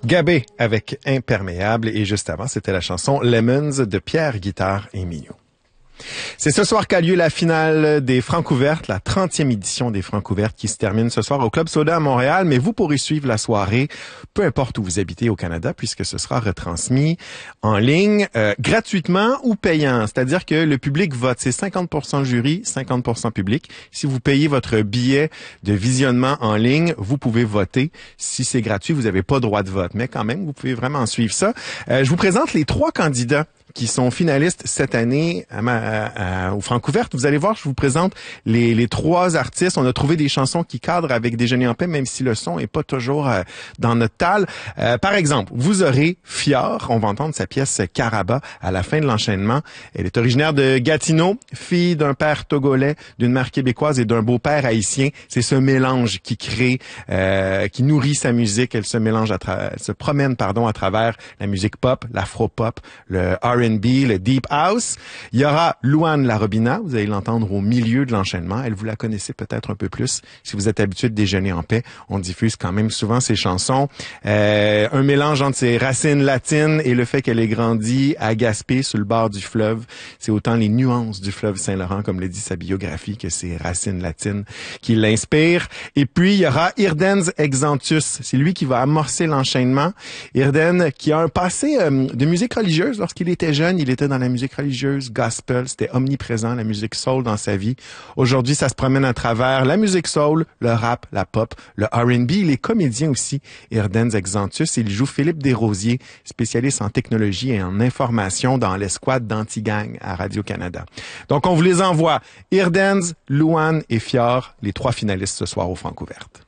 Gabé avec Imperméable et juste avant, c'était la chanson Lemons de Pierre Guitare et Mignot. C'est ce soir qu'a lieu la finale des Francouvertes, la 30e édition des Francouvertes qui se termine ce soir au Club Soda à Montréal. Mais vous pourrez suivre la soirée, peu importe où vous habitez au Canada, puisque ce sera retransmis en ligne, gratuitement ou payant. C'est-à-dire que le public vote. C'est 50% jury, 50% public. Si vous payez votre billet de visionnement en ligne, vous pouvez voter. Si c'est gratuit, vous n'avez pas droit de vote. Mais quand même, vous pouvez vraiment suivre ça. Je vous présente les 3 candidats qui sont finalistes cette année au Francouvertes. Vous allez voir, je vous présente les 3 artistes. On a trouvé des chansons qui cadrent avec Déjeuner en paix, même si le son est pas toujours dans notre talle. Par exemple, vous aurez Fior. On va entendre sa pièce Caraba à la fin de l'enchaînement. Elle est originaire de Gatineau, fille d'un père togolais, d'une mère québécoise et d'un beau-père haïtien. C'est ce mélange qui crée, qui nourrit sa musique. Elle se mélange, elle se promène, à travers la musique pop, l'afro-pop, le R&B, le Deep House. Il y aura Louane Larobina, vous allez l'entendre au milieu de l'enchaînement. Elle, vous la connaissez peut-être un peu plus. Si vous êtes habitué de Déjeuner en paix, on diffuse quand même souvent ses chansons. Un mélange entre ses racines latines et le fait qu'elle ait grandi à Gaspé, sur le bord du fleuve. C'est autant les nuances du fleuve Saint-Laurent, comme le dit sa biographie, que ses racines latines qui l'inspirent. Et puis, il y aura Irdenz Exantus. C'est lui qui va amorcer l'enchaînement. Irden, qui a un passé de musique religieuse. Lorsqu'il était jeune, il était dans la musique religieuse, gospel, c'était omniprésent, la musique soul dans sa vie. Aujourd'hui, ça se promène à travers la musique soul, le rap, la pop, le R&B. Il est comédien aussi, Irdenz Exantus. Il joue Philippe Desrosiers, spécialiste en technologie et en information dans l'escouade d'Antigang à Radio-Canada. Donc, on vous les envoie. Irdenz, Louane et Fior, les 3 finalistes ce soir au Francouvertes.